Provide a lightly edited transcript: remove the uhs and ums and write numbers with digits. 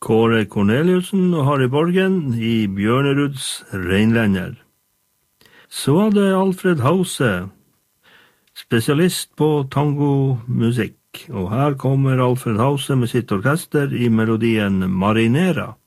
Kåre Corneliussen og Harry Borgen i Bjørneruds Reinlender. Så var det Alfred Hause, spesialist på tangomusikk, og her kommer Alfred Hause med sitt orkester i melodien Marinera.